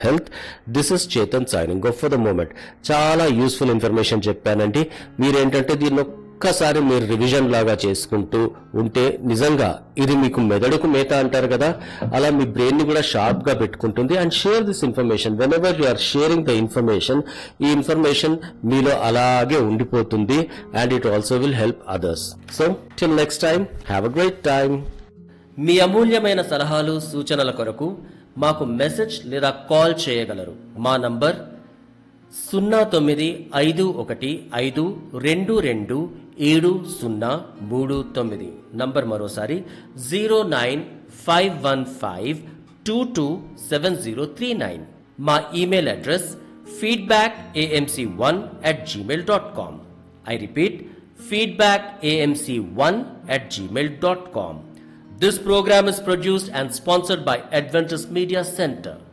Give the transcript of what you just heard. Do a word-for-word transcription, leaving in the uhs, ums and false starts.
health. This is Chetan signing off for the moment. చాలా useful information చెప్పానండి. మీరేంటంటే దీన్ని ఒక్కసారి మీరు రివిజన్ లాగా చేసుకుంటూ ఉంటే నిజంగా ఇది మీకు మెదడుకు మేత అంటారు కదా, అలా మీ బ్రెయిన్ ని కూడా షార్ప్ గా పెట్టుకుంటుంది. And share this information when ever you are sharing the information, ఈ ఇన్ఫర్మేషన్ మీలో అలాగే ఉండిపోతుంది and it also will help others. So till next time, have a great time. మీ అమూల్యమైన సలహాలు సూచనల కొరకు మాకు మెసేజ్ లేదా కాల్ చేయగలరు. మా నంబర్ సున్నా తొమ్మిది ఐదు ఒకటి ఐదు రెండు రెండు ఏడు సున్నా మూడు తొమ్మిది. నంబర్ మరోసారి zero nine five one five two two seven zero three nine. మా email address feedback AMC one at Gmail dot com. I repeat, feedback AMC one at Gmail dot com. This program is produced and sponsored by Adventist Media Center.